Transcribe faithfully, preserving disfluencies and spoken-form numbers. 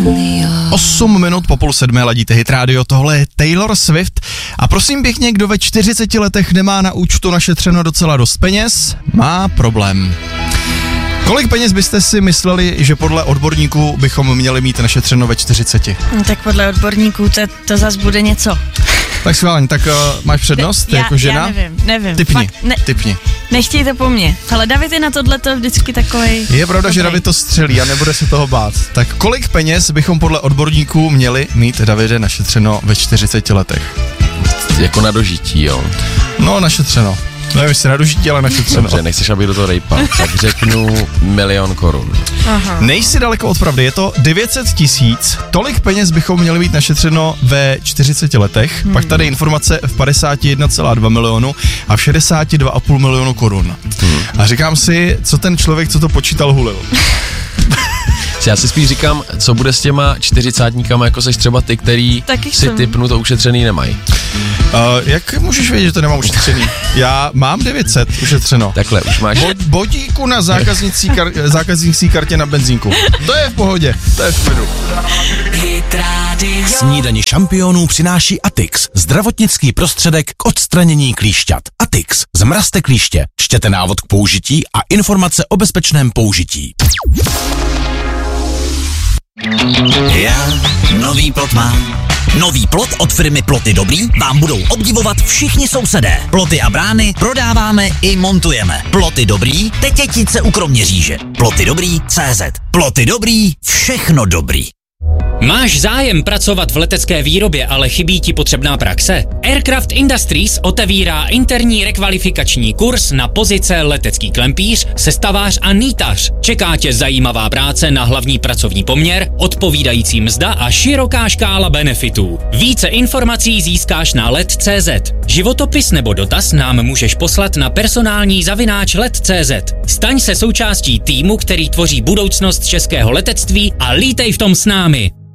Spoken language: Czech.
osm minut po půl sedmé ladíte Hit Radio, tohle je Taylor Swift a prosím pěkně, kdo ve čtyřiceti letech nemá na účtu našetřeno docela dost peněz, má problém. Kolik peněz byste si mysleli, že podle odborníků bychom měli mít našetřeno ve čtyřiceti? No, tak podle odborníků to, to zas bude něco. Tak schválně, tak uh, máš přednost já, jako žena? Já nevím, nevím. Typni, Fakt, ne, typni. Nechtěj to po mně, ale David je na tohleto vždycky takovej. Je pravda, dobrý. že David to střelí a nebude se toho bát. Tak kolik peněz bychom podle odborníků měli mít, Davide, našetřeno ve čtyřiceti letech? Jako na dožití, jo? No, našetřeno. Nevím, jestli na dožití, ale našetřeno. Dobře, nechceš, aby do toho rejpal. Tak řeknu milion korun. Aha. Nejsi daleko od pravdy, je to devět set tisíc. Tolik peněz bychom měli mít našetřeno ve čtyřiceti letech. Hmm. Pak tady informace v padesáti jedna celá dva milionu a v šedesáti dva a půl milionu korun. Hmm. A říkám si, co ten člověk, co to počítal, hulil. Já si spíš říkám, co bude s těma čtyřicátníkama, jako seš třeba ty, který Taky si jsem. typnu to ušetřený nemají. Uh, jak můžeš vědět, že to nemám ušetřený? Já mám devět set ušetřeno. Takhle, už máš... Bod, bodíku na zákaznicí, kar, zákaznicí kartě na benzínku. To je v pohodě, to je v klidu. Snídani šampionů přináší Atix, zdravotnický prostředek k odstranění klíšťat. Atix, zmrazte klíště, čtěte návod k použití a informace o bezpečném použití. Já nový plot mám. Nový plot od firmy Ploty Dobrý vám budou obdivovat všichni sousedé. Ploty a brány prodáváme i montujeme. Ploty Dobrý, Tetětice u Kroměříže. Ploty Dobrý tečka cé zet. Ploty Dobrý, všechno dobrý. Máš zájem pracovat v letecké výrobě, ale chybí ti potřebná praxe? Aircraft Industries otevírá interní rekvalifikační kurz na pozice letecký klempíř, sestavář a nýtař. Čeká tě zajímavá práce na hlavní pracovní poměr, odpovídající mzda a široká škála benefitů. Více informací získáš na let tečka cé zet. Životopis nebo dotaz nám můžeš poslat na personální zavináč let tečka cé zet. Staň se součástí týmu, který tvoří budoucnost českého letectví a lítej v tom s námi.